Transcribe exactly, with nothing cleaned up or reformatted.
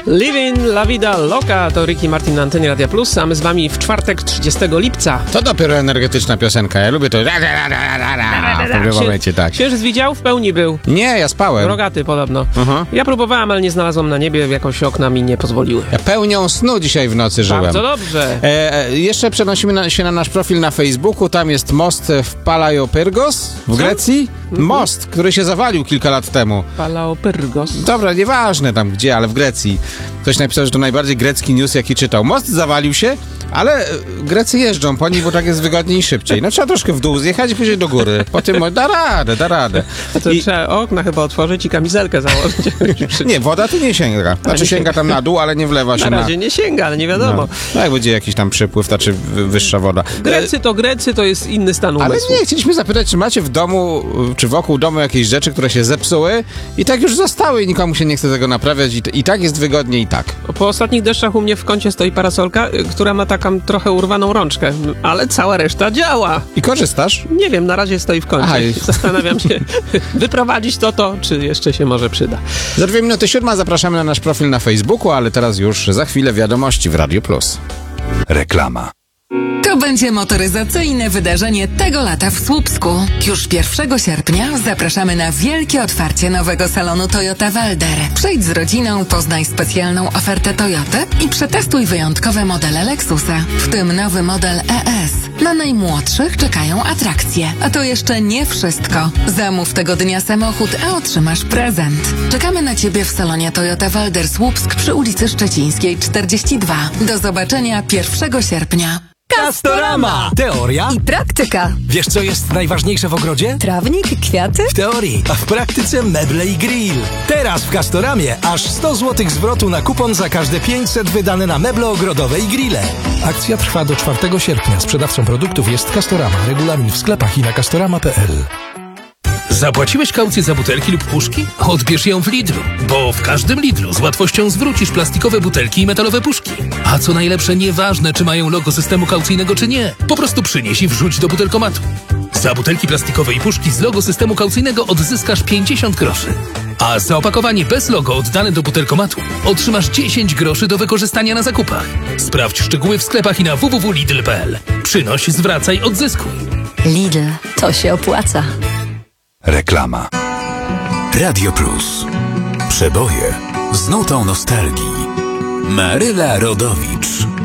Living La Vida Loca to Ricky Martin na antenie Radia Plus, a my z wami w czwartek trzydciastego lipca. To dopiero energetyczna piosenka, ja lubię to. W pewnym momencie, tak. Księżyc widział? W pełni był. Nie, ja spałem. Rogaty podobno. Uh-huh. Ja próbowałem, ale nie znalazłem na niebie, jakoś okna mi nie pozwoliły. Ja pełnią snu dzisiaj w nocy żyłem. Bardzo dobrze. E, jeszcze przenosimy na, się na nasz profil na Facebooku, tam jest most w Palaiopyrgos w Grecji. Mhm. Most, który się zawalił kilka lat temu. Palaiopyrgos. Dobra, nieważne tam gdzie, ale w Grecji. Ktoś napisał, że to najbardziej grecki news, jaki czytał. Most zawalił się, ale Grecy jeżdżą po nim, bo tak jest wygodniej i szybciej. No trzeba troszkę w dół zjechać i później do góry. Potem da radę, da radę. To I... trzeba okna chyba otworzyć i kamizelkę założyć. Nie, woda tu nie sięga. Znaczy sięga tam na dół, ale nie wlewa się na... Na razie nie sięga, ale nie wiadomo. No, no jak będzie jakiś tam przypływ, ta czy wyższa woda. Grecy to Grecy, to jest inny stan umysłu. Ale nie, chcieliśmy zapytać, czy macie w domu, czy wokół domu jakieś rzeczy, które się zepsuły i tak już zostały i nikomu się nie chce tego naprawiać i, i tak jest wygodnie i tak. Po ostatnich deszczach u mnie w kącie stoi parasolka, która ma taką trochę urwaną rączkę, ale cała reszta działa. I korzystasz? Nie wiem, na razie stoi w kącie. Aha, i... Zastanawiam się, wyprowadzić to to, czy jeszcze się może przyda. Za dwie minuty siódma zapraszamy na nasz profil na Facebooku, ale teraz już za chwilę wiadomości w Radio Plus. Reklama. To będzie motoryzacyjne wydarzenie tego lata w Słupsku. Już pierwszego sierpnia zapraszamy na wielkie otwarcie nowego salonu Toyota Walder. Przejdź z rodziną, poznaj specjalną ofertę Toyoty i przetestuj wyjątkowe modele Lexusa, w tym nowy model E S. Na najmłodszych czekają atrakcje. A to jeszcze nie wszystko. Zamów tego dnia samochód, a otrzymasz prezent. Czekamy na Ciebie w salonie Toyota Walder Słupsk przy ulicy Szczecińskiej czterdzieści dwa. Do zobaczenia pierwszego sierpnia. Castorama! Teoria i praktyka. Wiesz, co jest najważniejsze w ogrodzie? Trawnik, kwiaty? W teorii, a w praktyce meble i grill. Teraz w Castoramie aż sto złotych zwrotu na kupon za każde pięćset wydane na meble ogrodowe i grille. Akcja trwa do czwartego sierpnia. Sprzedawcą produktów jest Castorama. Regulamin w sklepach i na castorama kropka p l. Zapłaciłeś kaucję za butelki lub puszki? Odbierz ją w Lidlu, bo w każdym Lidlu z łatwością zwrócisz plastikowe butelki i metalowe puszki. A co najlepsze, nieważne czy mają logo systemu kaucyjnego czy nie, po prostu przynieś i wrzuć do butelkomatu. Za butelki plastikowe i puszki z logo systemu kaucyjnego odzyskasz pięćdziesiąt groszy. A za opakowanie bez logo oddane do butelkomatu otrzymasz dziesięć groszy do wykorzystania na zakupach. Sprawdź szczegóły w sklepach i na w w w kropka lidl kropka p l. Przynoś, zwracaj, odzyskuj. Lidl, to się opłaca. Reklama. Radio Plus. Przeboje z nutą nostalgii. Maryla Rodowicz.